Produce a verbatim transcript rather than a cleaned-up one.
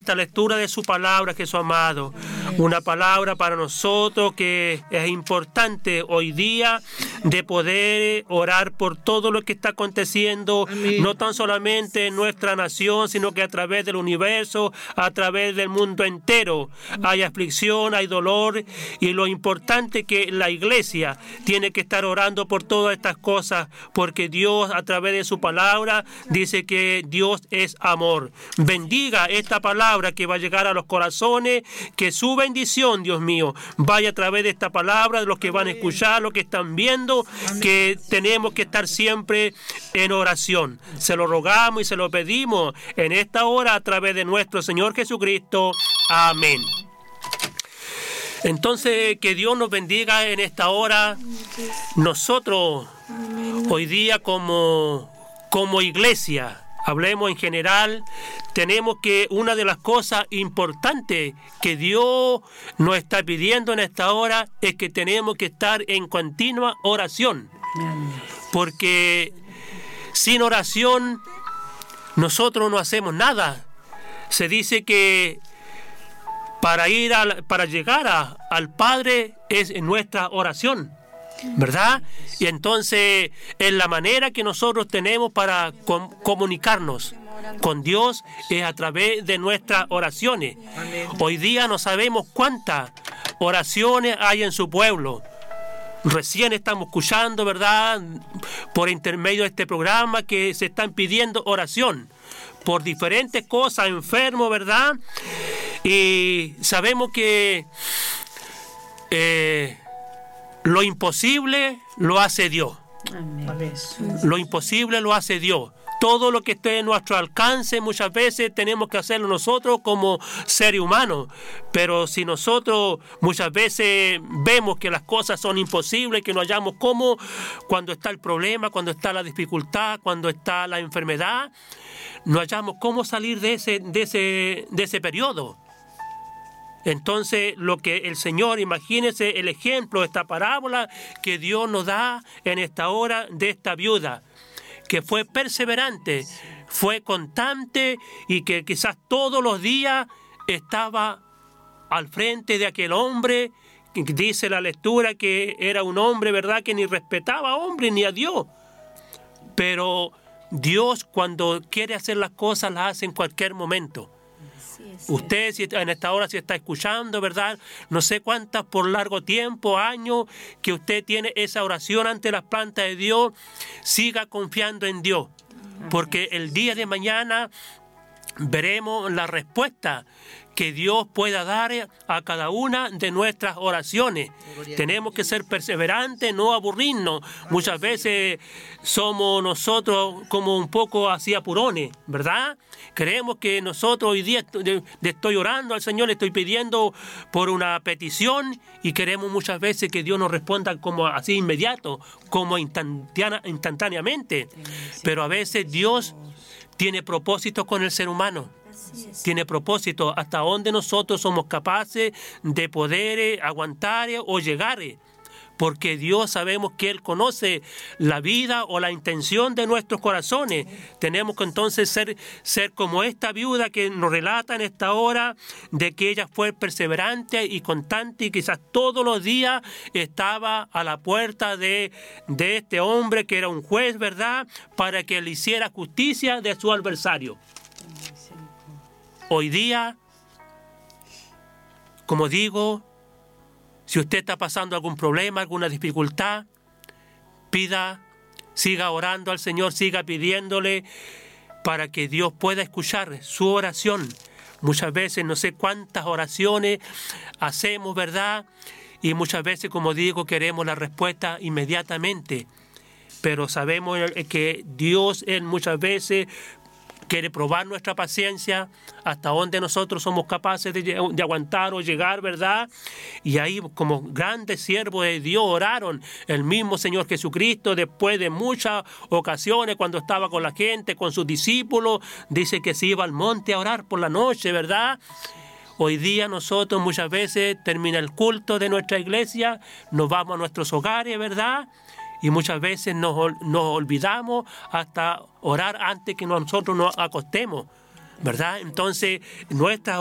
esta lectura de su palabra, Jesús amado. Una palabra para nosotros que es importante hoy día de poder orar por todo lo que está aconteciendo, Amén. No tan solamente en nuestra nación, sino que a través del universo, a través del mundo entero. Hay aflicción, hay dolor, y lo importante es que la iglesia tiene que estar orando por todas estas cosas, porque Dios a través de su palabra dice que Dios es amor. Bendiga esta palabra que va a llegar a los corazones, que su bendición, Dios mío, vaya a través de esta palabra, de los que van a escuchar, los que están viendo, que tenemos que estar siempre en oración. Se lo rogamos y se lo pedimos en esta hora a través de nuestro Señor Jesucristo. Amén. Entonces, que Dios nos bendiga en esta hora. Nosotros, hoy día como, como iglesia, hablemos en general, tenemos que una de las cosas importantes que Dios nos está pidiendo en esta hora es que tenemos que estar en continua oración. Porque sin oración nosotros no hacemos nada. Se dice que para ir a, para llegar a, al Padre es en nuestra oración, ¿verdad? Y entonces es la manera que nosotros tenemos para com- comunicarnos con Dios es a través de nuestras oraciones. Hoy día no sabemos cuántas oraciones hay en su pueblo. Recién estamos escuchando, ¿verdad?, por intermedio de este programa, que se están pidiendo oración por diferentes cosas, enfermos, ¿verdad? Y sabemos que eh, lo imposible lo hace Dios. Amén. Lo imposible lo hace Dios. Todo lo que esté en nuestro alcance, muchas veces tenemos que hacerlo nosotros como seres humanos. Pero si nosotros muchas veces vemos que las cosas son imposibles, que no hallamos cómo, cuando está el problema, cuando está la dificultad, cuando está la enfermedad, no hallamos cómo salir de ese, de ese, de ese periodo. Entonces, lo que el Señor, imagínese el ejemplo, esta parábola que Dios nos da en esta hora de esta viuda, que fue perseverante, fue constante y que quizás todos los días estaba al frente de aquel hombre, que dice la lectura que era un hombre, ¿verdad?, que ni respetaba a hombre ni a Dios. Pero Dios, cuando quiere hacer las cosas, las hace en cualquier momento. Usted, si en esta hora, si está escuchando, ¿verdad?, no sé cuántas por largo tiempo, años, que usted tiene esa oración ante las plantas de Dios, siga confiando en Dios, porque el día de mañana veremos la respuesta que Dios pueda dar a cada una de nuestras oraciones. Tenemos que ser perseverantes, no aburrirnos. Muchas veces somos nosotros como un poco así apurones, ¿verdad? Creemos que nosotros hoy día le estoy orando al Señor, le estoy pidiendo por una petición y queremos muchas veces que Dios nos responda como así inmediato, como instantánea, instantáneamente. Pero a veces Dios tiene propósitos con el ser humano. Tiene propósito hasta donde nosotros somos capaces de poder eh, aguantar eh, o llegar, eh, porque Dios sabemos que Él conoce la vida o la intención de nuestros corazones. Tenemos que entonces ser, ser como esta viuda que nos relata en esta hora, de que ella fue perseverante y constante y quizás todos los días estaba a la puerta de, de este hombre que era un juez, ¿verdad?, para que le hiciera justicia de su adversario. Hoy día, como digo, si usted está pasando algún problema, alguna dificultad, pida, siga orando al Señor, siga pidiéndole para que Dios pueda escuchar su oración. Muchas veces no sé cuántas oraciones hacemos, ¿verdad? Y muchas veces, como digo, queremos la respuesta inmediatamente. Pero sabemos que Dios, Él muchas veces quiere probar nuestra paciencia, hasta donde nosotros somos capaces de, de aguantar o llegar, ¿verdad? Y ahí, como grandes siervos de Dios, oraron. El mismo Señor Jesucristo, después de muchas ocasiones, cuando estaba con la gente, con sus discípulos, dice que se iba al monte a orar por la noche, ¿verdad? Hoy día nosotros muchas veces termina el culto de nuestra iglesia, nos vamos a nuestros hogares, ¿verdad?, y muchas veces nos, nos olvidamos hasta orar antes que nosotros nos acostemos, ¿verdad? Entonces, nuestras